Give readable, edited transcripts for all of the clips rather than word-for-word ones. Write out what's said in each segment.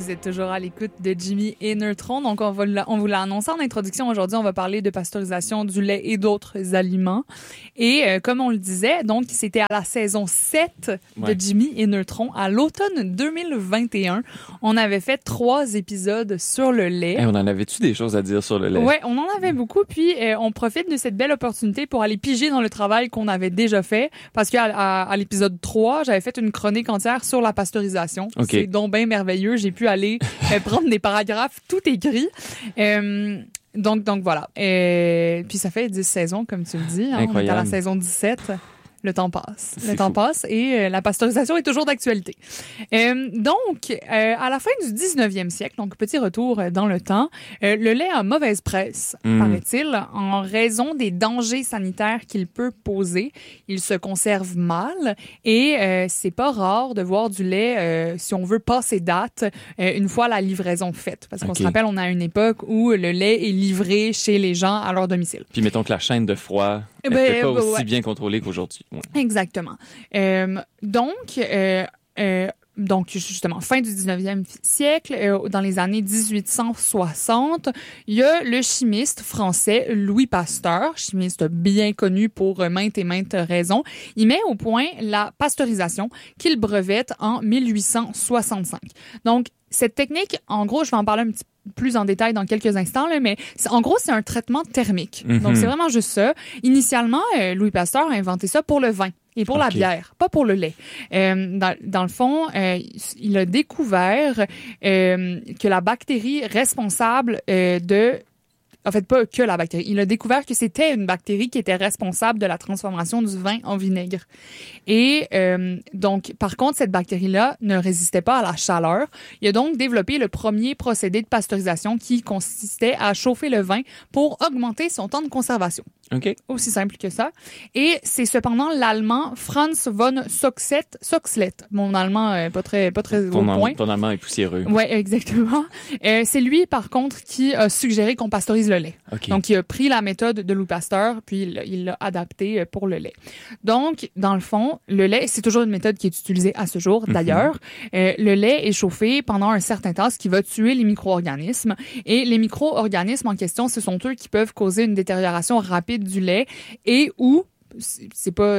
Vous êtes toujours à l'écoute de Jimmy et Neutron. Donc, on vous l'a annoncé en introduction. Aujourd'hui, on va parler de pasteurisation du lait et d'autres aliments. Et comme on le disait, donc, c'était à la saison 7 de Jimmy et Neutron à l'automne 2021. On avait fait 3 épisodes sur le lait. Hey, on en avait-tu des choses à dire sur le lait? Ouais, on en avait beaucoup. Puis, on profite de cette belle opportunité pour aller piger dans le travail qu'on avait déjà fait. Parce qu'à l'épisode 3, j'avais fait une chronique entière sur la pasteurisation. Okay. C'est donc bien merveilleux. J'ai pu aller prendre des paragraphes tout écrits. Donc voilà. Puis ça fait 10 saisons, comme tu le dis. Hein. On est à la saison 17. Le temps passe. Le temps passe et la pasteurisation est toujours d'actualité. Donc, à la fin du 19e siècle, donc petit retour dans le temps, le lait a mauvaise presse, paraît-il, en raison des dangers sanitaires qu'il peut poser. Il se conserve mal et c'est pas rare de voir du lait, si on veut, passer date une fois la livraison faite. Parce qu'on se rappelle, on a une époque où le lait est livré chez les gens à leur domicile. Puis mettons que la chaîne de froid n'est pas aussi bien contrôlée qu'aujourd'hui. Ouais. Exactement. Donc, justement, fin du 19e siècle, dans les années 1860, il y a le chimiste français Louis Pasteur, chimiste bien connu pour maintes et maintes raisons. Il met au point la pasteurisation qu'il brevette en 1865. Donc, cette technique, en gros, je vais en parler un petit peu plus en détail dans quelques instants, là, mais en gros, c'est un traitement thermique. Donc, c'est vraiment juste ça. Initialement, Louis Pasteur a inventé ça pour le vin et pour la bière, pas pour le lait. Dans le fond, il a découvert que la bactérie responsable en fait, pas que la bactérie. Il a découvert que c'était une bactérie qui était responsable de la transformation du vin en vinaigre. Et donc, par contre, cette bactérie-là ne résistait pas à la chaleur. Il a donc développé le premier procédé de pasteurisation qui consistait à chauffer le vin pour augmenter son temps de conservation. OK. Aussi simple que ça. Et c'est cependant l'Allemand Franz von Soxhlet. Mon allemand pas très au point. Ton allemand est poussiéreux. Ouais, exactement. C'est lui, par contre, qui a suggéré qu'on pasteurise le lait. Okay. Donc, il a pris la méthode de Louis Pasteur, puis il l'a adaptée pour le lait. Donc, dans le fond, le lait, c'est toujours une méthode qui est utilisée à ce jour, d'ailleurs. Le lait est chauffé pendant un certain temps, ce qui va tuer les micro-organismes. Et les micro-organismes en question, ce sont eux qui peuvent causer une détérioration rapide du lait et ou c'est pas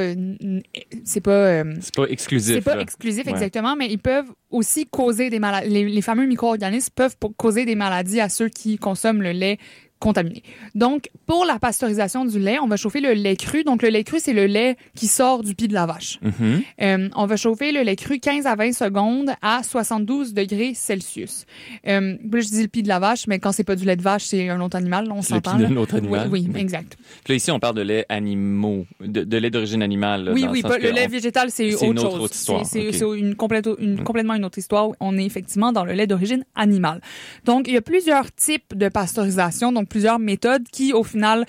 exclusif. C'est pas exclusif, exactement, mais ils peuvent aussi causer des maladies. Les fameux micro-organismes peuvent causer des maladies à ceux qui consomment le lait contaminé. Donc, pour la pasteurisation du lait, on va chauffer le lait cru. Donc, le lait cru, c'est le lait qui sort du pied de la vache. On va chauffer le lait cru 15 à 20 secondes à 72 degrés Celsius. Je dis le pied de la vache, mais quand c'est pas du lait de vache, c'est un autre animal. On s'entend. C'est le pied d'un autre animal. Oui, exact. Puis là, ici, on parle de lait animaux, de lait d'origine animale. Là, oui, le lait végétal, c'est autre chose. Autre histoire. C'est complètement une autre histoire. On est effectivement dans le lait d'origine animale. Donc, il y a plusieurs types de pasteurisation, donc plusieurs méthodes qui, au final,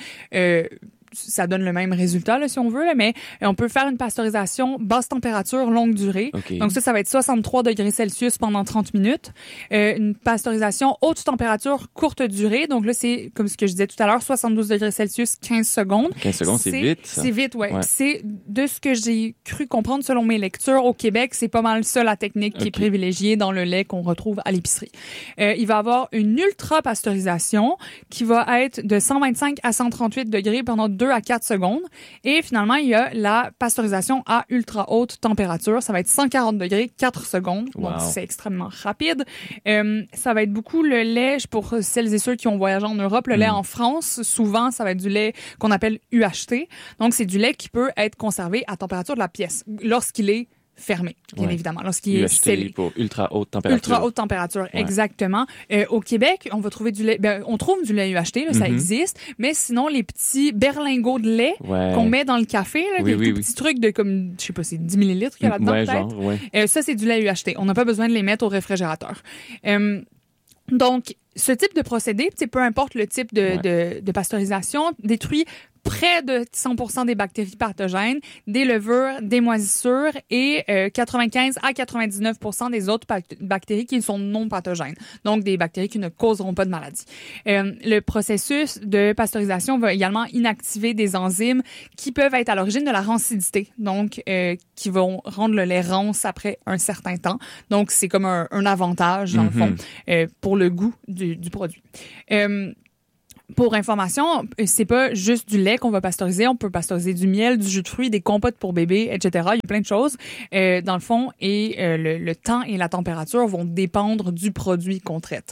ça donne le même résultat, là, si on veut, là, mais on peut faire une pasteurisation basse température, longue durée. Donc ça va être 63 degrés Celsius pendant 30 minutes. Une pasteurisation haute température, courte durée. Donc là, c'est, comme ce que je disais tout à l'heure, 72 degrés Celsius, 15 secondes. 15 secondes, c'est vite, ça. C'est vite, ouais. C'est, de ce que j'ai cru comprendre selon mes lectures, au Québec, c'est pas mal ça la technique qui est privilégiée dans le lait qu'on retrouve à l'épicerie. Il va y avoir une ultra-pasteurisation qui va être de 125 à 138 degrés pendant 2 à 4 secondes. Et finalement, il y a la pasteurisation à ultra haute température. Ça va être 140 degrés, 4 secondes. Wow. Donc, c'est extrêmement rapide. Ça va être beaucoup le lait, pour celles et ceux qui ont voyagé en Europe, le lait en France, souvent, ça va être du lait qu'on appelle UHT. Donc, c'est du lait qui peut être conservé à température de la pièce lorsqu'il est fermé, bien évidemment, lorsqu'il est scellé. Pour ultra haute température. Ultra haute température, exactement. Au Québec, on va trouver du lait, on trouve du lait UHT, là, ça existe, mais sinon, les petits berlingots de lait qu'on met dans le café, là, des petits trucs de comme, je sais pas, c'est 10 millilitres qu'il y a là-dedans, peut-être. Ça, c'est du lait UHT. On n'a pas besoin de les mettre au réfrigérateur. Donc, ce type de procédé, peu importe le type de pasteurisation, détruit près de 100% des bactéries pathogènes, des levures, des moisissures et 95 à 99% des autres bactéries qui sont non pathogènes. Donc, des bactéries qui ne causeront pas de maladie. Le processus de pasteurisation va également inactiver des enzymes qui peuvent être à l'origine de la rancidité, donc qui vont rendre le lait rance après un certain temps. Donc, c'est comme un avantage, dans le fond, pour le goût du produit. Pour information, c'est pas juste du lait qu'on va pasteuriser. On peut pasteuriser du miel, du jus de fruits, des compotes pour bébés, etc. Il y a plein de choses, dans le fond, et le temps et la température vont dépendre du produit qu'on traite.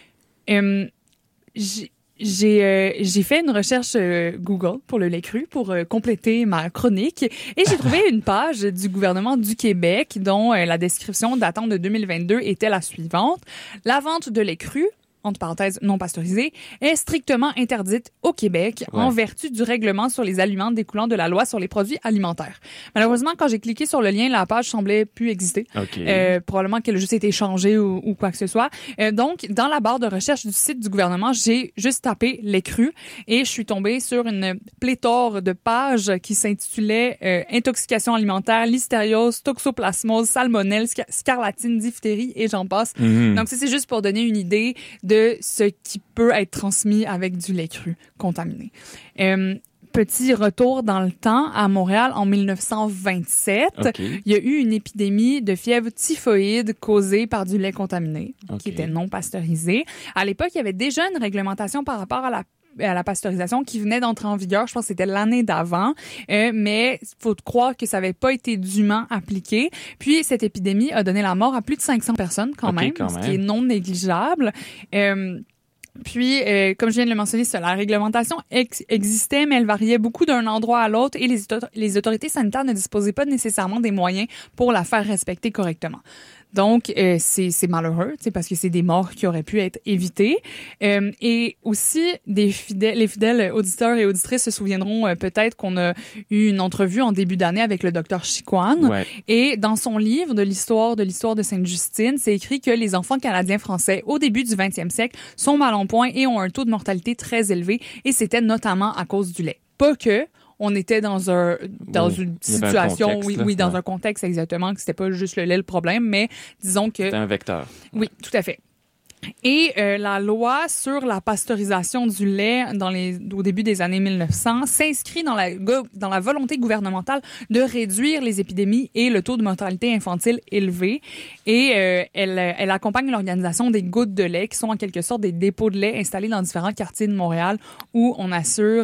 J'ai fait une recherche Google pour le lait cru pour compléter ma chronique et j'ai trouvé une page du gouvernement du Québec dont la description datant de 2022 était la suivante. La vente de lait cru, entre parenthèses non pasteurisé, est strictement interdite au Québec en vertu du règlement sur les aliments découlant de la loi sur les produits alimentaires. Malheureusement, quand j'ai cliqué sur le lien, la page semblait plus exister. Probablement qu'elle a juste été changée ou quoi que ce soit. Donc, dans la barre de recherche du site du gouvernement, j'ai juste tapé lait cru et je suis tombée sur une pléthore de pages qui s'intitulait intoxication alimentaire, listériose, toxoplasmose, salmonelle, scarlatine, diphtérie et j'en passe. Donc, c'est juste pour donner une idée de ce qui peut être transmis avec du lait cru contaminé. Petit retour dans le temps, à Montréal, en 1927, il y a eu une épidémie de fièvre typhoïde causée par du lait contaminé, qui était non pasteurisé. À l'époque, il y avait déjà une réglementation par rapport à la pasteurisation qui venait d'entrer en vigueur. Je pense que c'était l'année d'avant, mais il faut croire que ça n'avait pas été dûment appliqué. Puis, cette épidémie a donné la mort à plus de 500 personnes quand même, ce qui est non négligeable. Puis, comme je viens de le mentionner, la réglementation existait, mais elle variait beaucoup d'un endroit à l'autre et les autorités sanitaires ne disposaient pas nécessairement des moyens pour la faire respecter correctement. Donc, c'est malheureux, parce que c'est des morts qui auraient pu être évitées. Et aussi, les fidèles auditeurs et auditrices se souviendront peut-être qu'on a eu une entrevue en début d'année avec le docteur Chicoine. Et dans son livre de l'histoire de Sainte-Justine, c'est écrit que les enfants canadiens français, au début du 20e siècle, sont mal en point et ont un taux de mortalité très élevé. Et c'était notamment à cause du lait. Pas que... On était dans une situation, dans un contexte exactement, que c'était pas juste le lait le problème, mais disons que... C'était un vecteur. Oui, tout à fait. Et la loi sur la pasteurisation du lait au début des années 1900 s'inscrit dans la volonté gouvernementale de réduire les épidémies et le taux de mortalité infantile élevé. Et elle accompagne l'organisation des gouttes de lait, qui sont en quelque sorte des dépôts de lait installés dans différents quartiers de Montréal où on assure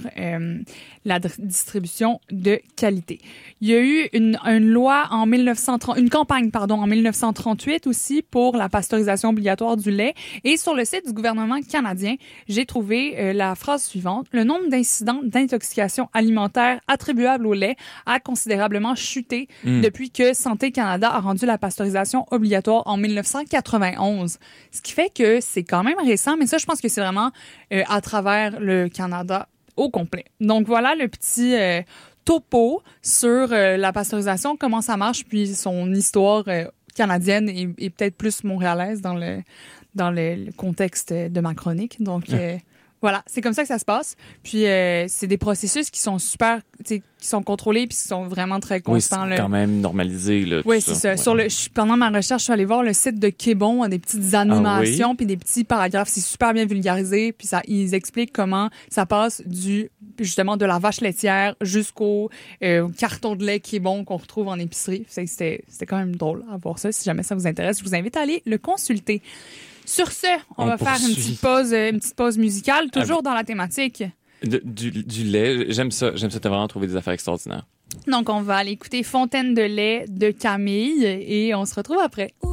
la distribution de qualité. Il y a eu une loi une campagne en 1938 aussi pour la pasteurisation obligatoire du lait. Et sur le site du gouvernement canadien, j'ai trouvé la phrase suivante. Le nombre d'incidents d'intoxication alimentaire attribuables au lait a considérablement chuté depuis que Santé Canada a rendu la pasteurisation obligatoire en 1991. Ce qui fait que c'est quand même récent, mais ça, je pense que c'est vraiment à travers le Canada au complet. Donc voilà le petit topo sur la pasteurisation, comment ça marche, puis son histoire canadienne et peut-être plus montréalaise dans le contexte de ma chronique. Donc, voilà, c'est comme ça que ça se passe. Puis, c'est des processus qui sont super, qui sont contrôlés puis qui sont vraiment très constants. Oui, c'est quand même normalisé. Là, oui, c'est ça. Pendant ma recherche, je suis allée voir le site de Québon, des petites animations puis des petits paragraphes. C'est super bien vulgarisé. Puis ils expliquent comment ça passe justement de la vache laitière jusqu'au carton de lait Québon qu'on retrouve en épicerie. C'était quand même drôle à voir ça. Si jamais ça vous intéresse, je vous invite à aller le consulter. Sur ce, on va faire une petite pause musicale, toujours dans la thématique. Du lait, j'aime ça. T'as vraiment trouvé des affaires extraordinaires. Donc, on va aller écouter Fontaine de lait de Camille et on se retrouve après.